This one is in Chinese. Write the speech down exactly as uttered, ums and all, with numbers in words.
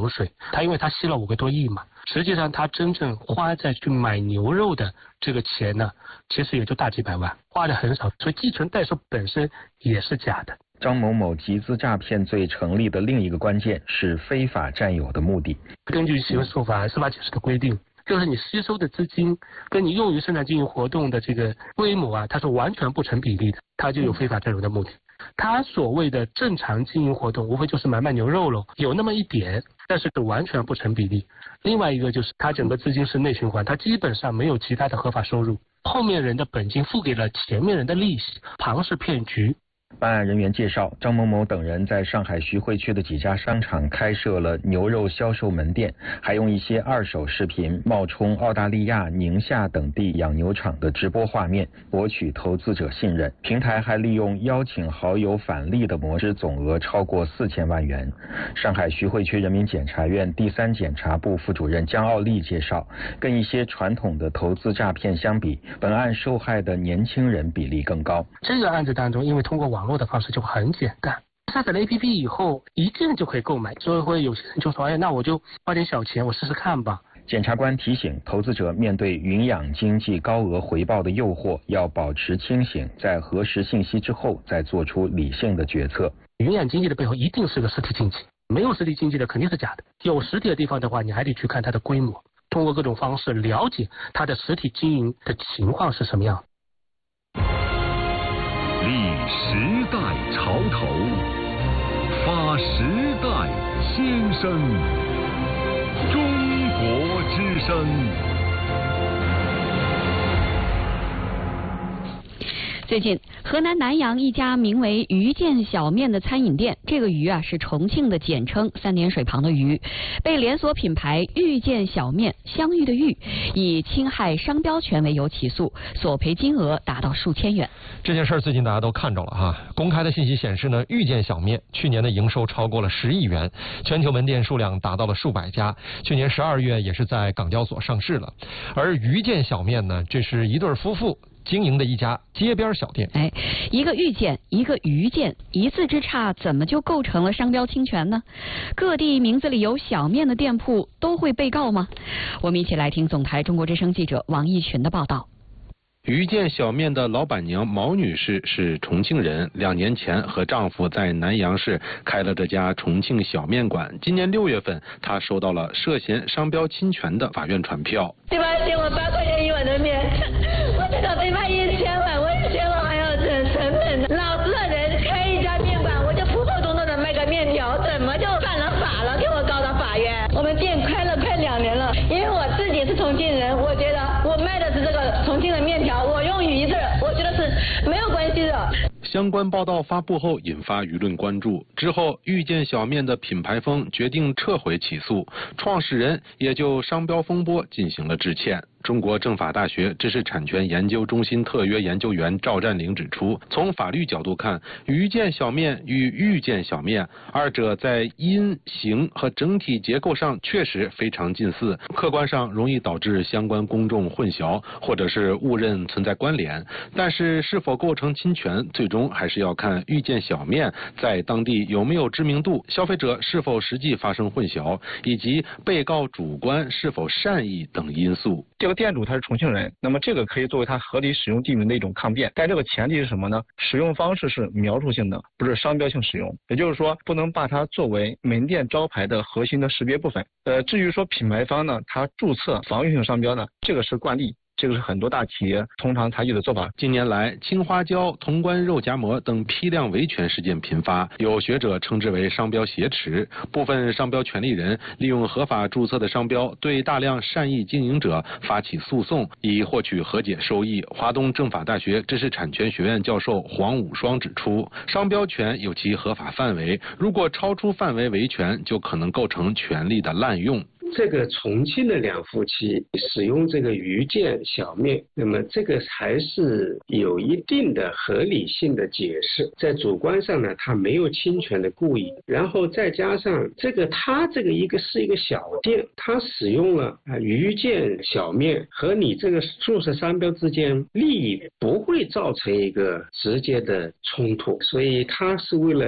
流水。他因为他吸了五个多亿嘛，实际上他真正花在去买牛肉的这个钱呢，其实也就大几百万，花的很少，所以寄存代收本身也是假的。 张某某集资诈骗罪成立的另一个关键是非法占有的目的。 根据刑事诉法司法解释的规定，就是你吸收的资金跟你用于生产经营活动的这个规模啊，它是完全不成比例的，它就有非法占有的目的。它所谓的正常经营活动，无非就是买卖牛肉喽，有那么一点，但是是完全不成比例。另外一个就是它整个资金是内循环，它基本上没有其他的合法收入，后面人的本金付给了前面人的利息，庞氏骗局。 办案人员介绍，张某某等人在上海徐汇区的几家商场开设了牛肉销售门店，还用一些二手视频冒充澳大利亚、宁夏等地养牛场的直播画面，博取投资者信任。平台还利用邀请好友返利的模式，总额超过四千万元。上海徐汇区人民检察院第三检察部副主任江奥利介绍，跟一些传统的投资诈骗相比，本案受害的年轻人比例更高。 这个案子当中，因为通过网络的方式就很简单，下载了 A P P 以后一键就可以购买，所以会有些人就说，哎，那我就花点小钱我试试看吧。 检察官提醒投资者，面对云养经济高额回报的诱惑，要保持清醒，在核实信息之后再做出理性的决策。 云养经济的背后一定是个实体经济，没有实体经济的肯定是假的，有实体的地方的话，你还得去看它的规模，通过各种方式了解它的实体经营的情况是什么样。 立时代潮头，发时代先声，中国之声。 最近，河南南阳一家名为鱼见小面的餐饮店，这个鱼啊是重庆的简称，三点水旁的鱼，被连锁品牌遇见小面相遇的遇以侵害商标权为由起诉，索赔金额达到数千元。 这件事儿最近大家都看着了哈，公开的信息显示呢，遇见小面去年的营收超过了十亿元，全球门店数量达到了数百家，去年十二月也是在港交所上市了。而遇见小面呢，这是一对夫妇经营的一家街边小店。 哎，一个遇见，一个鱼见，一字之差，怎么就构成了商标侵权呢？各地名字里有小面的店铺都会被告吗？我们一起来听总台中国之声记者王义群的报道。 遇见小面的老板娘毛女士是重庆人，两年前和丈夫在南阳市开了这家重庆小面馆。今年六月份，她收到了涉嫌商标侵权的法院传票。 对吧？给我八块钱一碗的面，我这个被卖一千万，我一千万还要成成本。老子的人开一家面馆，我就普普通通的卖个面条，怎么就犯了法了？给我告到法院。我们店开了快两年了，因为我自己是重庆人，我觉得我卖的是这个重庆的面条。我用鱼字，我觉得是没有关系的。 相关报道发布后，引发舆论关注。之后，遇见小面的品牌方决定撤回起诉，创始人也就商标风波进行了致歉。中国政法大学知识产权研究中心特约研究员赵占领指出，从法律角度看，遇见小面与遇见小面二者在音、形和整体结构上确实非常近似，客观上容易导致相关公众混淆或者是误认存在关联。但是是否构成侵权，最终还是要看遇见小面在当地有没有知名度，消费者是否实际发生混淆，以及被告主观是否善意等因素。 这个店主他是重庆人，那么这个可以作为他合理使用地名的一种抗辩，但这个前提是什么呢？使用方式是描述性的，不是商标性使用，也就是说不能把它作为门店招牌的核心的识别部分。呃，至于说品牌方呢，他注册防御性商标呢，这个是惯例。这个是很多大企业通常采取的做法。 近年来，青花椒、潼关肉夹馍等批量维权事件频发，有学者称之为商标挟持。部分商标权利人利用合法注册的商标，对大量善意经营者发起诉讼，以获取和解收益。华东政法大学知识产权学院教授黄武双指出，商标权有其合法范围，如果超出范围维权，就可能构成权利的滥用。 这个重庆的两夫妻使用这个遇见小面，那么这个还是有一定的合理性的解释，在主观上呢，他没有侵权的故意，然后再加上这个他这个一个是一个小店，他使用了啊遇见小面和你这个注册商标之间利益不会造成一个直接的冲突，所以他是为了